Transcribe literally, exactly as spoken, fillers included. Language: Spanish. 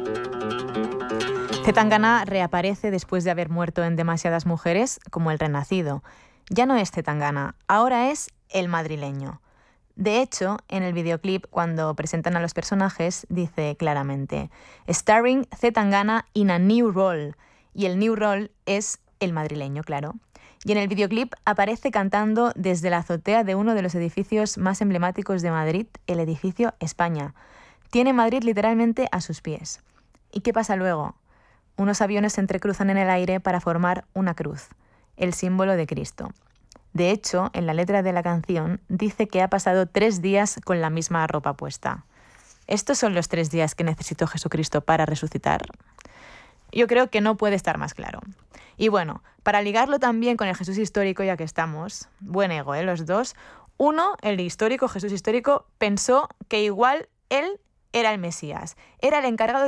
Zetangana reaparece después de haber muerto en demasiadas mujeres como el renacido. Ya no es Zetangana, ahora es el madrileño. De hecho, en el videoclip, cuando presentan a los personajes, dice claramente «Starring Zetangana in a new role». Y el new role es el madrileño, claro. Y en el videoclip aparece cantando desde la azotea de uno de los edificios más emblemáticos de Madrid, el edificio España. Tiene Madrid literalmente a sus pies. ¿Y qué pasa luego? Unos aviones se entrecruzan en el aire para formar una cruz, el símbolo de Cristo. De hecho, en la letra de la canción dice que ha pasado tres días con la misma ropa puesta. ¿Estos son los tres días que necesitó Jesucristo para resucitar? Yo creo que no puede estar más claro. Y bueno, para ligarlo también con el Jesús histórico, ya que estamos, buen ego, ¿eh? Los dos. Uno, el histórico, Jesús histórico, pensó que igual él era el Mesías, era el encargado